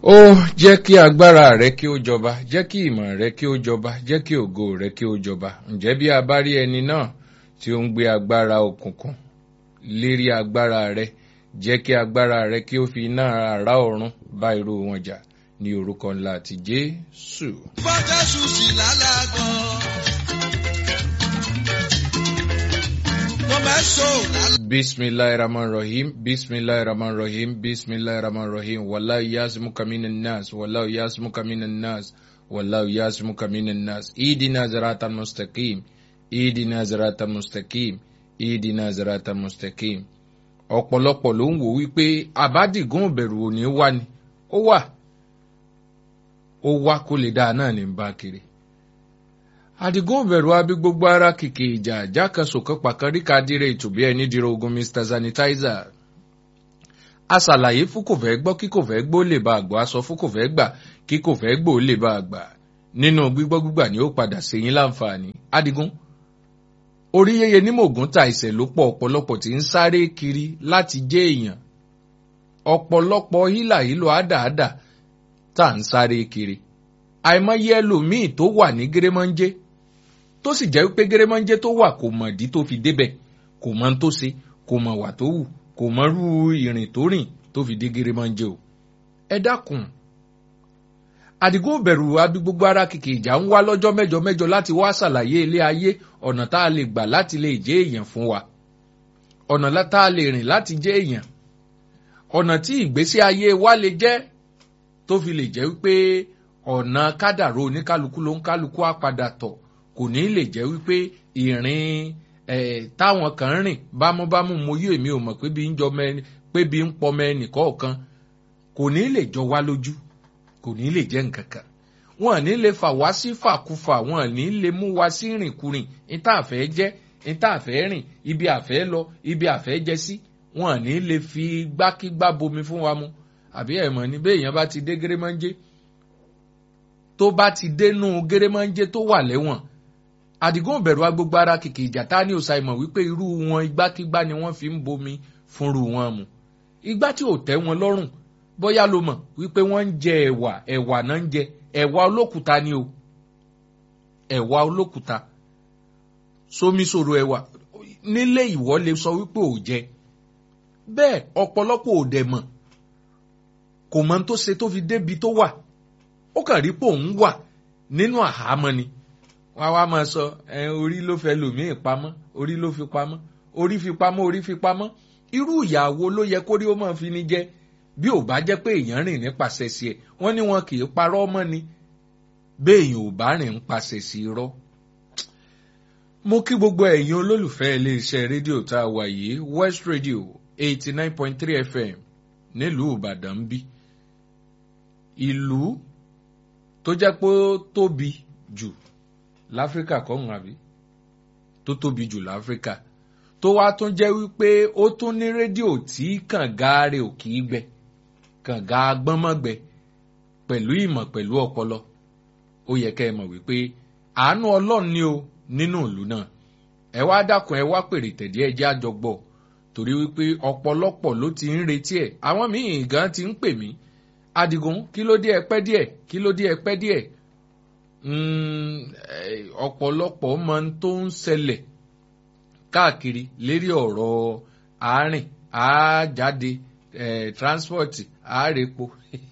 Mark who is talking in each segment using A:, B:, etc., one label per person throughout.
A: Ó jẹ́ kí agbára rẹ kí ó jọba, jẹ́ kí ìmọ̀ rẹ kí ó jọba, jẹ́ kí ògo rẹ kí ó jọba. Ǹjẹ́ bí a bá rí ẹni náà tí ó ń gbé agbára òkùnkùn lérí agbára rẹ, jẹ́ kí agbára rẹ kí ó fi iná àrá ọ̀run bá irú wọn jà ní orúkọ ńlá ti Jésù.
B: Bọ́jẹ́sù sì lálágbọ́. Mo mẹ́sọ̀ lálẹ́.
A: Bismillahirrahmanirrahim, Bismillahirrahmanirrahim, Bismillahirrahmanirrahim. Wallahu yasmuka minan nas, wallahu yasmuka minan nas, wallahu yasmuka minan nas. Idina siratal mustaqim, idina siratal mustaqim, idina siratal mustaqim. Ọ̀pọ̀lọpọ̀ ló ń wò wípé àbádìgún ìbẹ̀rù ò ní wá ni. Ó wá kó lè dáa náà ní bá kiri. Àdìgún ìbẹ̀rù abí gbogbo ara kìkì ìjà jákàsòkè pàkàríkà dire ìtòbí ẹni dire ogun Mr. Sanitizer. A ṣàlàyé fún kò fẹ́ gbọ́ kí kò fẹ́ gbọ́ lè bá àgbà, a sọ fún kò fẹ́ gbà kí kò fẹ́ gbọ́ lè bá àgbà. Nínú gbígbọ́ gbígbà ni ó padà ṣe yín láǹfààní. Àdìgún orí yẹyẹ ní mògùn ta ìṣẹ̀ ló pọ̀ ọ̀pọ̀lọpọ̀ tí ń sáré kiri láti jẹ́ èèyàn. Ọ̀pọ̀lọpọ̀ hílàhílò àdàádà tá ń sáré kiri. Àìmọye ẹlòmíì tó wà ní gérèmọ́njé tó sì jẹ́ wípé gérèmọ́njé tó wà kò mọ̀ ìdí tó fi débẹ̀, kò mọ̀ tó ṣe, kò mọ̀ wà tó wù, kò mọ̀ rú ìrìn tó rìn tó fi dé gérèmọ́njé o. Ẹ dákun. Àdìgún bẹ̀rù abí gbogbo ara kìkì ìjà ń wá lọ́jọ́ mẹ́jọ mẹ́jọ láti wá ṣàlàyé ilé ayé, ọ̀nà tá a lè gbà láti lè jẹ́ èèyàn fún wa. Ọ̀nà tá a lè rìn láti jẹ́ èèyàn. Ọ̀nà tí ìgbésí ayé wa lè jẹ́ tó fi lè jẹ́ wípé ọ̀nà kádàró oníkálukú ló ń kálukú á padà tọ̀, kò ní lè jẹ́ wípé ìrìn táwọn kan rìn bámúbámú mo yí èmi ò mọ̀ pé bí ń jọ mẹ́ni pé bí ń pọ mẹ́ni kọ̀ọ̀kan kò ní lè jọ wá lójú, kò ní lè jẹ́ nǹkan kan. Wọ́n ní lè fà wá sí fàkúfà, wọ́n ní lè mú wá sí rìnkúrìn, ìta àfẹ́ jẹ́, ìta àfẹ́ rìn, ibi àfẹ́ lọ, ibi àfẹ́ jẹ sí, wọ́n ní lè fi gbákígbá bomi fún wa mu. Àbí ẹ̀mọ̀ ni béèyàn bá ti dé gérèmọ́njé, tó bá ti dénú gérèmọ́njé tó wà lẹ́wọ̀n, Àdìgún bẹ̀rù agbègbè ara kìkì ìjà tá ní òsà ìmọ̀ wípé irú wọn igbákígbá ni wọ́n fi ń bomi fúnru wọn mu. Igbá tí ò tẹ́ wọn lọ́rùn, bóyá ló mọ̀ wípé wọ́n ń jẹ ẹ̀wà náà ń jẹ, ẹ̀wà olókùúta ni o. Ẹ̀wà olókùúta. Sómi sòrò ẹ̀wà. Nílé ìwọ lè sọ wípé ò jẹ. Bẹ́ẹ̀ ọ̀pọ̀lọpọ̀ ò dẹ̀ mọ̀. Kò mọ̀ tó ṣe tó fi débi tó wà. Ó kàn rí pé òun wà nínú àhámọ́ ni. Wọ́n wá máa sọ orí ló fẹ́ lòmíì pamọ́, orí ló fi pamọ́, orí fi pamọ́, orí fi pamọ́. Irú ìyàwó ló yẹ kórí ó máa fi ní jẹ́ bí ò bá jẹ́ pé èèyàn rìn nípasẹ̀ sí ẹ̀. Wọ́n ní wọn kì í parọ́ mọ́ ni béèyàn ò bá rìn nípasẹ̀ sí irọ́. Mo kí gbogbo ẹ̀yin olólùfẹ́ iléeṣẹ́ rédíò tá a wà yìí, West Radio 89.3 FM nílùú Ìbàdàn bí. Ìlú tó jẹ́ pé ó tóbi jù l'Áfíríkà kọ́hún àbí tó tóbi jù l'Áfíríkà tó wá tún jẹ́ wípé ó tún ní rédíò tí kànga rẹ̀ ò kì í gbẹ, kànga agbọ́nmọ́gbẹ pẹ̀lú ìmọ̀ pẹ̀lú ọpọlọ. Ó yẹ kẹ́ ẹ mọ̀ wípé àánú Ọlọ́run ni o nínú ìlú náà. Ẹ wá dákun, ẹ wá pèrè tẹ̀dí ẹ jẹ́ àjọgbọ̀ torí wípé ọ̀pọ̀lọpọ̀ ló ti ń retí ẹ̀. Àwọn míì gan ti ń pè mí. Àdìgún kí ló dé ẹ pẹ́ díẹ̀, kí ló dé ẹ pẹ́ díẹ̀. Ọ̀pọ̀lọpọ̀ mọ tó ń ṣẹlẹ̀ káàkiri lérí ọ̀rọ̀ àárín àájáde transport àárẹ̀pọ̀.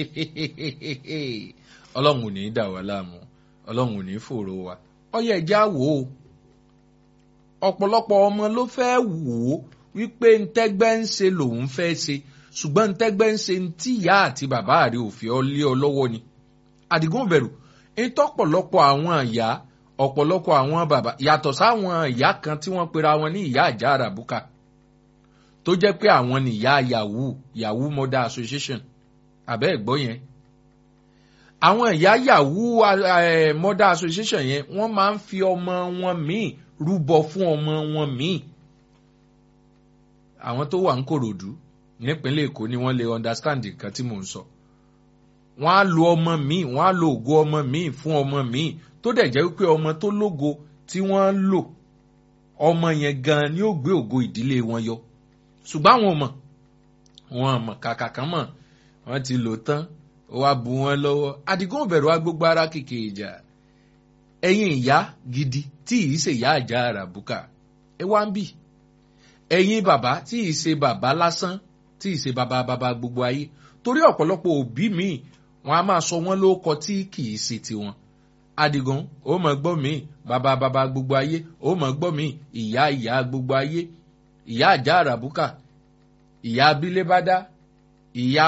A: Ọlọ́run ò ní dà wá láàmú, Ọlọ́run ò ní fòrò wa. Ọyẹ ẹja wò ó. Ọ̀pọ̀lọpọ̀ ọmọ ló fẹ́ wò ó wípé ntẹ́gbẹ́ ń ṣe lòun fẹ́ ṣe, ṣùgbọ́n ntẹ́gbẹ́ ń ṣe tí ìyá àti bàbá rẹ̀ ò fi ọ lé ọ lọ́wọ́ ni. Àdìgún bẹ̀rù ìtọ́pọ̀lọpọ̀ àwọn ìyá, ọ̀pọ̀lọpọ̀ àwọn bàbá yàtọ̀ sáwọn ìyá kan tí wọ́n pera wọn ní ìyá àjà àràbùkà tó jẹ́ pé àwọn ni ìyá Yahoo Mother Association. Àbẹ́ ẹ̀gbọ́ yẹn. Àwọn ìyá Yahoo Mother Association yẹn wọ́n máa ń fi ọmọ wọn míì rúbọ fún ọmọ wọn míì. Àwọn tó wà ń Kòròdú nípínlẹ̀ Èkó ni wọ́n lè understand nǹkan tí mò ń sọ. Wọ́n á lo ọmọ míì, wọ́n á lo ògo ọmọ míì fún ọmọ míì tó dẹ̀ jẹ́ wípé ọmọ tó lógo tí wọ́n lò ọmọ yẹn gan ni ó gbé ògo ìdílé wọn yọ. Ṣùgbọ́n àwọn ọmọ wọn mọ̀ kàkà kan mọ̀ wọ́n ti lò tán ó wá bu wọn lọ́wọ́. Àdìgún òbẹ̀rù agbógbó ara kìkì ìjà. Ẹ̀yin ìyá gidi tí ì ṣe ìyá àjà àràbùkà ẹ wá ń bì. Ẹ̀yin bàbá tí ì ṣe bàbá lásán tí ì ṣe bàbá gbogbo ayé. Torí ọ̀pọ̀lọpọ̀ òbí míì wọn a máa sọ wọ́n lórúkọ tí kì í ṣe tiwọn. Àdìgún ó mọ̀ gbọ́ míì bàbá gbogbo ayé ó mọ̀ gbọ́ míì ìyá gbogbo ayé ìyá àjà àràbùkà ìyá abílébádá ìyá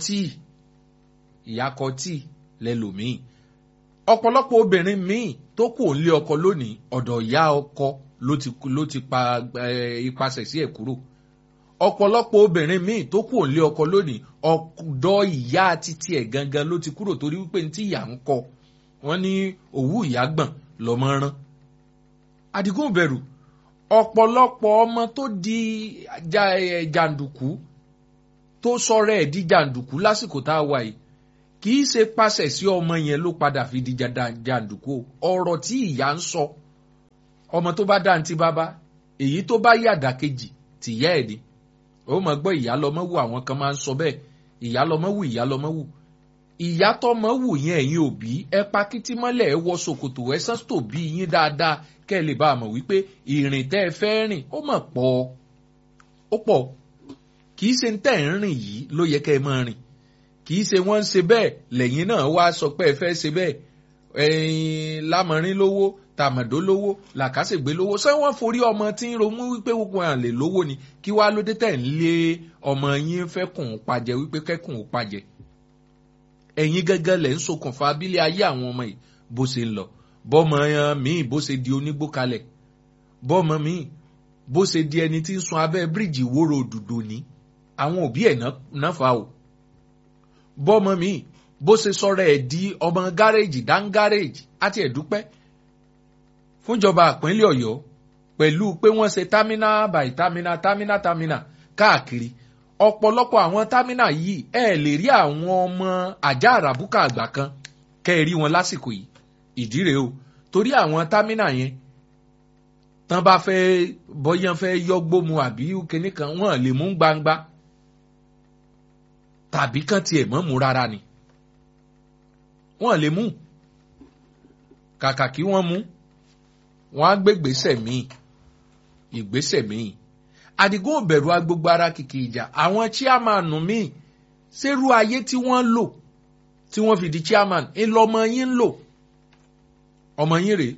A: kọtí lẹ́lòmíì. Ọ̀pọ̀lọpọ̀ obìnrin míì tó kù nílé ọkọ lónìí ọ̀dọ̀ ìyá ọkọ ló ti pa ipasẹ̀ sí ẹ̀ kúrò. Ọ̀pọ̀lọpọ̀ obìnrin míì tó kù nílé ọkọ lónìí ọ̀dọ̀ ìyá títí ẹ̀ gangan ló ti kúrò torí wípé ní tí ìyá ń kọ wọ́n ní òwú ìyá gbọ̀n lọ́mọ rán. Àdìgún òbẹ̀rù ọ̀pọ̀lọpọ̀ ọmọ tó di jàǹdùkú tó sọ̀rọ̀ ẹ̀ di jàǹdùkú lásìkò tá a wà yìí kì í ṣe pàṣẹ sí ọmọ yẹn ló padà fi di jàǹdùkú ọ̀rọ̀ tí ìyá ń sọ ọmọ tó bá dáǹtí bàbá èyí tó bá yàdà kejì tìyá ẹ̀ ni ó mọ̀ gbọ́ ìyá lọ́mọ wù àwọn kan máa ń sọ bẹ́ẹ̀ ìyá lọ́mọ wù ìyá tọ́mọ wù yẹn ẹ̀yin òbí ẹ pa kìtì mọ́lẹ̀ ẹ wọ ṣòkòtò ẹ sán tó bí yín dáadáa kẹ́ ẹ lè bá a mọ̀ wípé ìrìn tẹ́ ẹ fẹ́ rìn ó mọ̀ pọ̀ kì í ṣe ń tẹ̀ ń rìn yìí ló yẹ kẹ́ ẹ máa rìn kì í ṣe wọ́n ń ṣe bẹ́ẹ̀ lẹ́yìn náà wá sọ pé ẹ fẹ́ ṣe bẹ́ẹ̀ lámọ̀rin lówó tàmọ̀dó lówó làkàṣègbè lówó ṣé wọ́n forí ọmọ tí ń romú wípé gbogbo àwọn lè lówó ni kí wá lóde tẹ̀ ń lé ọmọ yín fẹ́ kùn ún pajẹ wípé kẹ́kùn ún pajẹ. Ẹ̀yin gẹ́gẹ́ lẹ̀ ń ṣokùnfà abílẹ̀ ayé àwọn ọmọ yìí bó ṣe ń lọ bọ́mọ míì bó ṣe di onígbó kalẹ̀ bọ́mọ míì bó ṣe di ẹni tí ń sun abẹ́ bíríìjì ìwóró òdùdó ní àwọn òbí ẹ̀ náà fà o bọ́mọ míì bó ṣe sọ̀rọ̀ ẹ̀ di ọmọ gáréèjì dáńgáréèjì àti ẹ̀dúpẹ́ fúnjọba ìpínlẹ̀ Ọ̀yọ́ pẹ̀lú pé wọ́n ṣe támínà by támínà káàkiri ọ̀pọ̀lọpọ̀ àwọn támínà yìí ẹ lè rí àwọn ọmọ àjà àràbùkà àgbà kan kẹ́ ẹ rí wọn lásìkò yìí ìdí rèé o torí àwọn támínà yẹn tán bá fẹ́ bọ́yán fẹ́ yọ́gbómu àbí kinní kan wọ́n lè mú gbangba tàbí kán tiẹ̀ mọ́ mú rárá ni wọ́n lè mú kàkà kí wọ́n mú wọ́n á gbé ìgbésẹ̀ míì. Àdìgún òbẹ̀rù agbógbó ara kìkì ìjà àwọn chairman míì ṣerú ayé tí wọ́n lò tí wọ́n fi di chairman ńlọmọ yín ń lò ọmọ yín rèé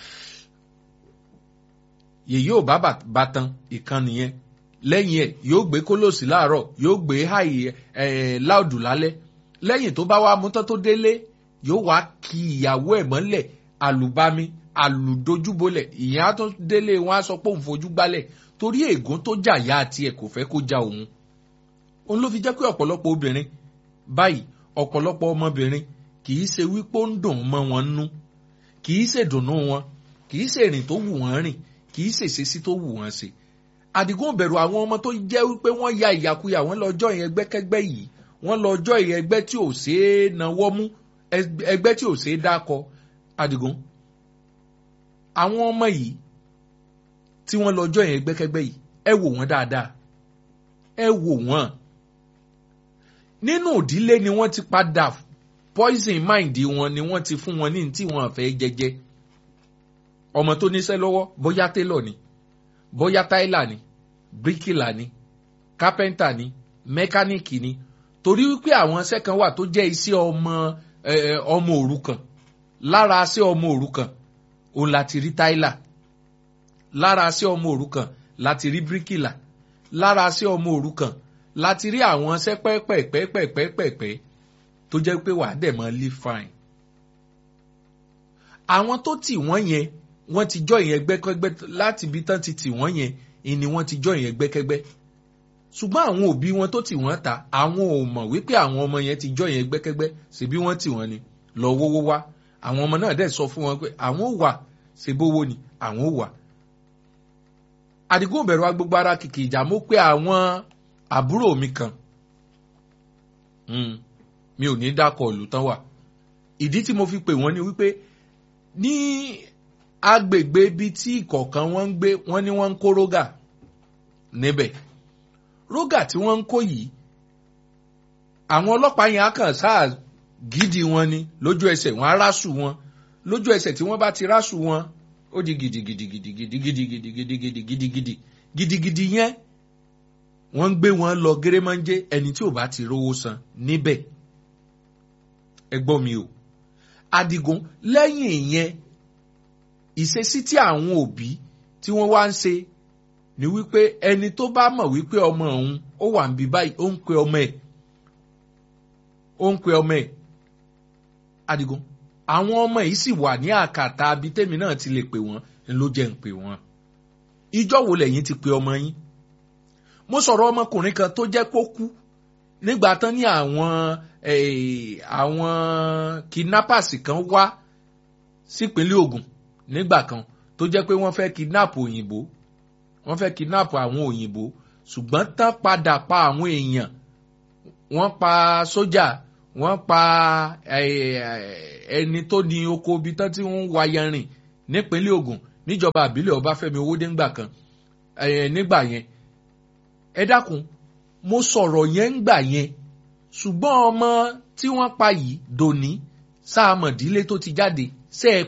A: yèyí ò bá bàtàn ìkan nìyẹn lẹ́yìn ẹ̀ yóò gbé kólòsì láàárọ̀ yóò gbé háì láòdù lálẹ́ lẹ́yìn tó bá wá mú tán tó délé yóò wá kí ìyàwó ẹ̀ mọ́lẹ̀ àlùbami àlùdojúbolẹ̀ ìyẹn á tún délé wọn á sọ pé òun fojú gbálẹ̀ torí ègún tó jà yá àti ẹ̀ kò fẹ́ kó ja òun ló fi jẹ́ pé ọ̀pọ̀lọpọ̀ obìnrin báyìí ọ̀pọ̀lọpọ̀ ọmọbìnrin kì í ṣe wípé ó ń dùn mọ́ wọn nú kì í ṣe dùnnú wọn kì í ṣe ìrìn tó wù wọ́n rìn kì í ṣe ìṣesí tó wù wọ́n ṣe. Àdìgún bẹ̀rù àwọn ọmọ tó jẹ́ wípé wọ́n ya ìyàkuyà wọ́n lọ́jọ́ ìyẹn ẹgbẹ́kẹ́gbẹ́ yìí wọ́n lọ́jọ́ ìyẹn ẹgbẹ́ tí ò ṣeé nawọ́ mú ẹgbẹ́ tí ò ṣeé dákọ. Àdìgún àwọn ọmọ yìí tí wọ́n lọ́jọ́ ìyẹn ẹgbẹ́kẹ́gbẹ́ yìí ẹ wò wọ́n dáadáa ẹ wò wọ́n nínú ìdílé ni wọ́n ti padà poison mind wọn ni wọ́n ti fún wọn ní tí wọ́n fẹ́ jẹjẹ ọmọ tó níṣẹ́ lọ́wọ́ bóyá tailor ni bóyá táìlà ni bíríkìlà ni kápẹ́ńtà ni mẹkáníìkì ni torí wípé àwọn iṣẹ́ kan wà tó jẹ́ iṣẹ́ ọmọ òrukàn lára iṣẹ́ ọmọ òrukàn òun láti rí táìlà lára iṣẹ́ ọmọ òrukàn láti rí bíríkìlà lára iṣẹ́ ọmọ òrukàn láti rí àwọn iṣẹ́ pẹ́pẹ́pẹ́pẹ́pẹ́pẹ́ tó jẹ́ pé wàá dẹ̀ mọ́ live fine. Àwọn tó tì wọ́n yẹn wọ́n ti jọ ìyẹn gbẹ́kẹ́gbẹ́ láti ibi tán ti tì wọ́n yẹn ni wọ́n ti jọ ìyẹn gbẹ́kẹ́gbẹ́ ṣùgbọ́n àwọn òbí wọn tó tì wọ́n ta àwọn ò mọ̀ wípé àwọn ọmọ yẹn ti jọ ìyẹn gbẹ́kẹ́gbẹ́ ṣebí wọ́n tì wọ́n ni lọ wówó wá àwọn ọmọ náà dẹ̀ sọ fún wọn pé àwọn ò wà ṣebówó ni àwọn ò wà. Àdìgún bẹ̀rù agbègbè ara kìkì ìjà mú pé àwọn àbúrò mi kan mi ò ní dákọ̀ ìlú tán wà ìdí tí mo fi pè wọ́n ni wípé ní agbègbè ibi tí ìkọ̀ọ̀kan wọ́n ń gbé wọ́n ní wọ́n ń kó rógà níbẹ̀ rógà tí wọ́n ń kó yìí àwọn ọlọ́pàá yẹn á kàn sáà gidi wọn ni lójú ẹsẹ̀ wọn á rásù wọn lójú ẹsẹ̀ tí wọ́n bá ti rásù wọn ó di gidigidi yẹn wọ́n ń gbé wọn lọ gérèmọ́njé ẹni tí ò bá ti rówó san níbẹ̀ ẹ gbọ́ mi o Adigun lẹ́yìn ìyẹn ìṣesí tí àwọn òbí tí wọ́n wá ń ṣe ni wípé ẹni tó bá mọ̀ wípé ọmọ òun ó wà níbí báyìí ó ń pe ọmọ ẹ̀ Adigun àwọn ọmọ yìí sì wà ní àkàtà abitẹ́mi náà ti lè pè wọ́n ló jẹ́ ń pè wọ́n ìjọ́ wo lẹ́yìn ti pe ọmọ yín mo sọ̀rọ̀ ọmọkùnrin kan tó jẹ́ kó kú nígbà tán ní àwọn kidnappers kan wá sípínlẹ̀ Ògùn nígbà kan tó jẹ́ pé wọ́n fẹ́ kidnap òyìnbó wọ́n fẹ́ kidnap àwọn òyìnbó ṣùgbọ́n tán padà pa àwọn èèyàn wọ́n pa sójà wọ́n pa ẹni tó ní oko ibi tán tí wọ́n ń wa yanrìn nípínlẹ̀ Ògùn níjọba àbílẹ̀ Ọbáfẹ́mi Owódé nígbà yẹn ẹ dákun mo sọ̀rọ̀ yẹn ńgbà yẹn ṣùgbọ́n ọmọ tí wọ́n pa yìí dòní sáàmọ̀dílé tó ti jáde ṣe é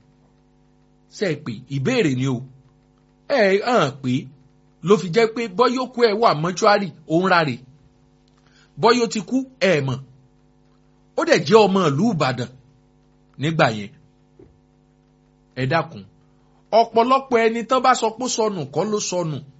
A: pé ìbéèrè ni o ẹ hàn pé ló fi jẹ́ pé bọ́yókù ẹ̀ wà mọ́ṣúárì òun rárè bọ́yó ti kú ẹ̀ mọ̀ ó dẹ̀ jẹ́ ọmọ ìlú Ìbàdàn nígbà yẹn ẹ dákun ọ̀pọ̀lọpọ̀ ẹni tán bá sọ pé sọnù kọ́ ló sọnù